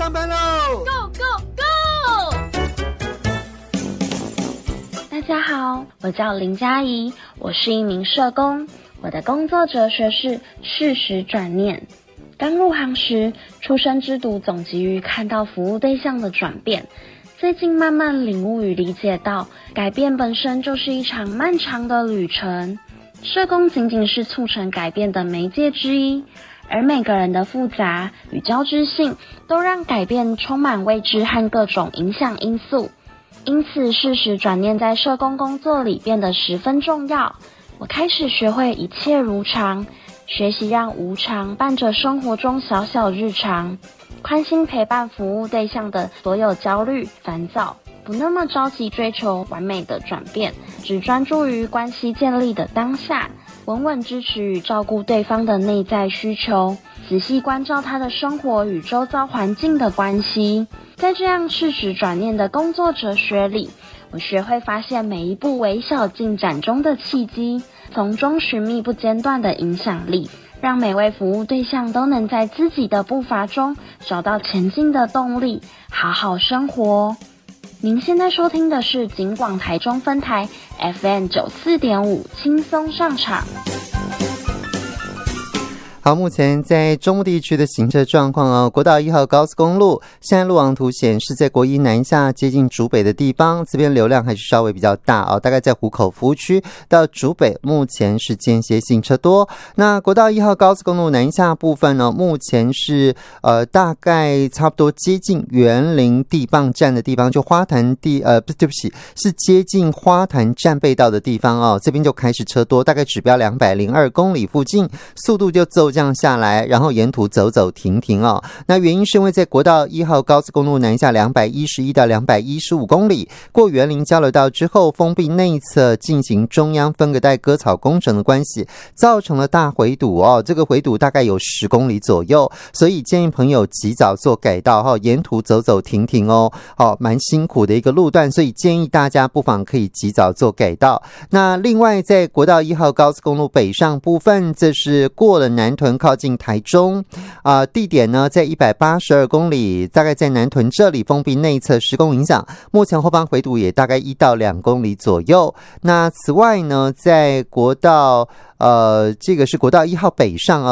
上班喽 ！Go Go Go！ 大家好，我叫林佳怡，我是一名社工。我的工作哲学是适时转念。刚入行时，出生之犊总急于看到服务对象的转变。最近慢慢领悟与理解到，改变本身就是一场漫长的旅程。社工仅仅是促成改变的媒介之一，而每个人的复杂与交织性，都让改变充满未知和各种影响因素。因此，适时转念在社工工作里变得十分重要。我开始学会一切如常，学习让无常伴着生活中小小日常，宽心陪伴服务对象的所有焦虑、烦躁，不那么着急追求完美的转变，只专注于关系建立的当下，稳稳支持与照顾对方的内在需求，仔细关照他的生活与周遭环境的关系。在这样适时转念的工作哲学里，我学会发现每一步微小进展中的契机，从中寻觅不间断的影响力，让每位服务对象都能在自己的步伐中找到前进的动力，好好生活。您现在收听的是警广台中分台 FM 94.5轻松上场。 好，目前在中部地区的行车状况哦，国道1号高速公路现在路网图显示，在国一南下接近竹北的地方，这边流量还是稍微比较大哦，大概在湖口服务区到竹北，目前是间歇性车多。那国道1号高速公路南下部分呢，目前是大概差不多接近园林地磅站的地方，就花坛对不起，是接近花坛站背道的地方哦，这边就开始车多，大概指标202公里附近，速度就骤降下来，然后沿途走走停停哦。那原因是因为在国道1号高速公路南下211到215公里，过园林交流道之后，封闭内侧进行中央分隔带割草工程的关系，造成了大回堵哦。这个回堵大概有10公里左右，所以建议朋友及早做改道哦，沿途走走停停哦，蛮辛苦的一个路段，所以建议大家不妨可以及早做改道。那另外在国道1号高速公路北上部分，这是过了南屯靠近台中地点呢在182公里，大概在南屯这里封闭内侧施工影响，目前后方回堵也大概1到2公里左右。那此外呢，在国道这个是国道1号北上